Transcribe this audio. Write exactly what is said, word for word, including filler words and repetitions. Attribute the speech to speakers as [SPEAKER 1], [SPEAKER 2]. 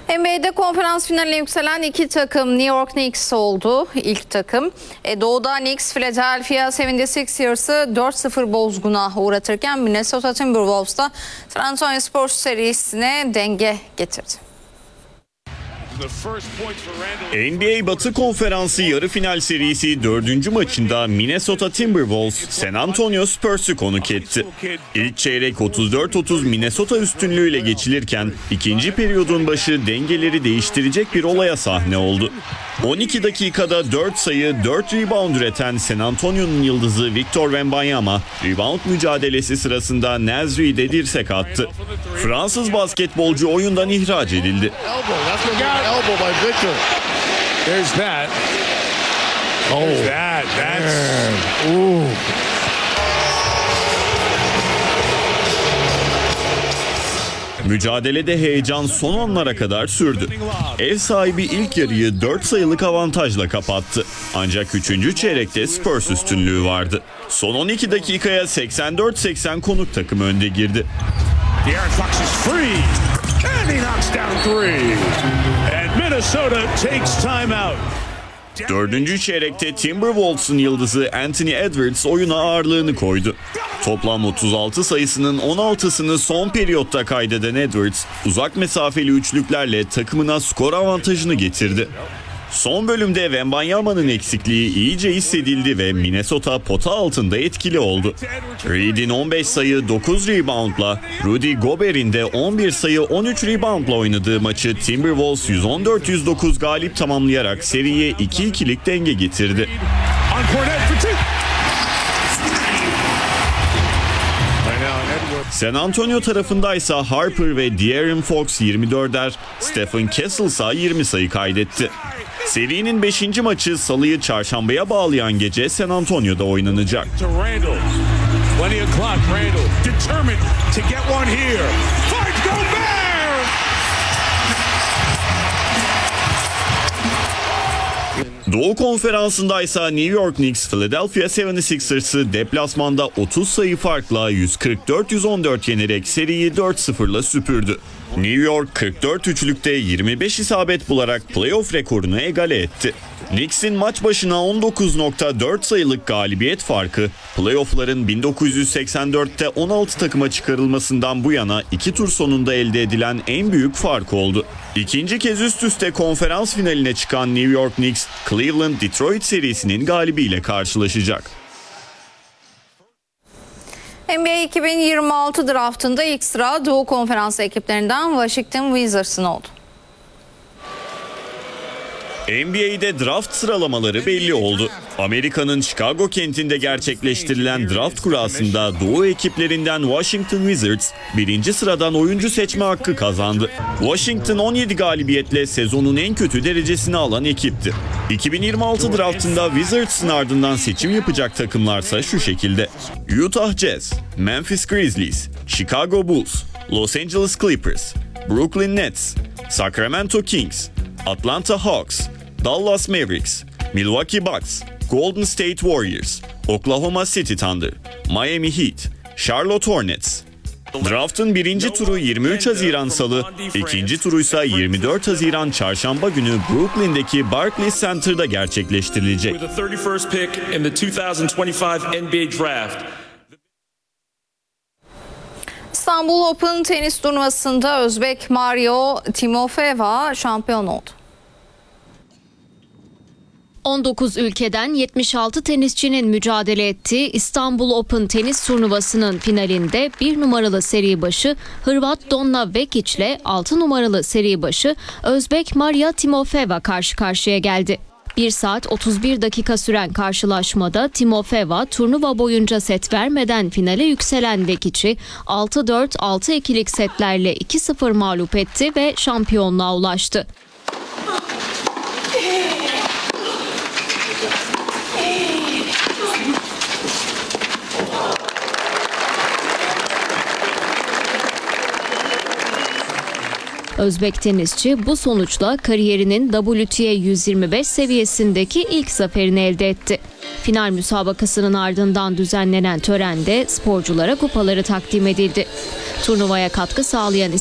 [SPEAKER 1] N B A'de konferans finaline yükselen iki takım New York Knicks oldu ilk takım. E, Doğu'da Knicks Philadelphia yetmiş altı Ers'ı dört sıfır bozguna uğratırken Minnesota Timberwolves da San Antonio Spurs serisine denge getirdi.
[SPEAKER 2] N B A Batı Konferansı yarı final serisi dördüncü maçında Minnesota Timberwolves San Antonio Spurs'u konuk etti. İlk çeyrek otuz dört otuz Minnesota üstünlüğüyle geçilirken ikinci periyodun başı dengeleri değiştirecek bir olaya sahne oldu. on iki dakikada dört sayı, dört rebound üreten San Antonio'nun yıldızı Victor Wembanyama rebound mücadelesi sırasında Naz Reid'e dirsek attı. Fransız basketbolcu oyundan ihraç edildi.
[SPEAKER 3] Elbow by Victor. There's that. Oh, There's that. That's. Ooh.
[SPEAKER 2] Mücadelede heyecan son anlara kadar sürdü. Ev sahibi ilk yarıyı dört sayılık avantajla kapattı. Ancak üçüncü çeyrekte Spurs üstünlüğü vardı. Son on iki dakikaya seksen dört seksen konuk takım önde girdi.
[SPEAKER 3] De'Aaron Fox is free. And he knocks down three. And Minnesota takes timeout.
[SPEAKER 2] Dördüncü çeyrekte Timberwolves'un yıldızı Anthony Edwards oyuna ağırlığını koydu. Toplam otuz altı sayısının on altısını son periyotta kaydeden Edwards, uzak mesafeli üçlüklerle takımına skor avantajını getirdi. Son bölümde Wembanyama'nın eksikliği iyice hissedildi ve Minnesota pota altında etkili oldu. Reid'in on beş sayı dokuz reboundla, Rudy Gobert'in de on bir sayı on üç reboundla oynadığı maçı Timberwolves yüz on dört yüz dokuz galip tamamlayarak seriye iki ikilik denge getirdi. San Antonio tarafındaysa Harper ve De'Aaron Fox yirmi dörder, Stephen Kessel ise yirmi sayı kaydetti. Serinin beşinci maçı Salı'yı çarşambaya bağlayan gece San Antonio'da oynanacak. Doğu Konferansı'ndaysa New York Knicks Philadelphia yetmiş altı Ers'ı deplasmanda otuz sayı farkla yüz kırk dört yüz on dört yenerek seriyi dört sıfırla süpürdü. New York kırk dört üçlükte yirmi beş isabet bularak playoff rekorunu egale etti. Knicks'in maç başına on dokuz nokta dört sayılık galibiyet farkı, playoff'ların bin dokuz yüz seksen dörtte on altı takıma çıkarılmasından bu yana iki tur sonunda elde edilen en büyük fark oldu. İkinci kez üst üste konferans finaline çıkan New York Knicks, Cleveland-Detroit serisinin galibiyle karşılaşacak.
[SPEAKER 1] N B A iki bin yirmi altı draftında ilk sıra Doğu Konferansı ekiplerinden Washington Wizards'ın oldu.
[SPEAKER 2] N B A'de draft sıralamaları belli oldu. Amerika'nın Chicago kentinde gerçekleştirilen draft kurasında Doğu ekiplerinden Washington Wizards birinci sıradan oyuncu seçme hakkı kazandı. Washington on yedi galibiyetle sezonun en kötü derecesini alan ekipti. iki bin yirmi altı draftında Wizards'ın ardından seçim yapacak takımlarsa şu şekilde: Utah Jazz, Memphis Grizzlies, Chicago Bulls, Los Angeles Clippers, Brooklyn Nets, Sacramento Kings, Atlanta Hawks, Dallas Mavericks, Milwaukee Bucks, Golden State Warriors, Oklahoma City Thunder, Miami Heat, Charlotte Hornets. Draft'ın birinci turu yirmi üç Haziran Salı, ikinci turuysa yirmi dört Haziran Çarşamba günü Brooklyn'deki Barclays Center'da gerçekleştirilecek.
[SPEAKER 1] İstanbul Open tenis turnuvasında Özbek Mario Timofeva şampiyon oldu.
[SPEAKER 4] on dokuz ülkeden yetmiş altı tenisçinin mücadele ettiği İstanbul Open tenis turnuvasının finalinde bir numaralı seri başı Hırvat Donna Vekic ile altı numaralı seri başı Özbek Maria Timofeva karşı karşıya geldi. bir saat otuz bir dakika süren karşılaşmada Timofeva turnuva boyunca set vermeden finale yükselen Vekic'i altı dört altı ikilik setlerle iki sıfır mağlup etti ve şampiyonluğa ulaştı. Özbek tenisçi bu sonuçla kariyerinin W T A yüz yirmi beş seviyesindeki ilk zaferini elde etti. Final müsabakasının ardından düzenlenen törende sporculara kupaları takdim edildi. Turnuvaya katkı sağlayan